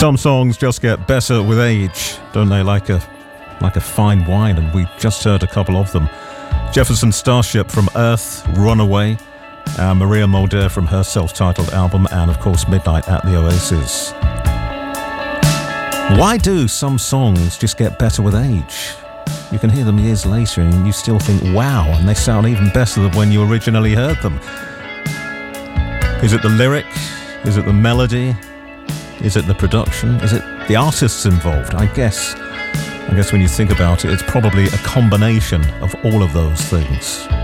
Some songs just get better with age, don't they? Like a fine wine, and we just heard a couple of them. Jefferson Starship from Earth, Runaway, Maria Mulder from her self-titled album, and of course Midnight at the Oasis. Why do some songs just get better with age? You can hear them years later and you still think, wow, and they sound even better than when you originally heard them. Is it the lyric? Is it the melody? Is it the production? Is it the artists involved? I guess when you think about it, it's probably a combination of all of those things.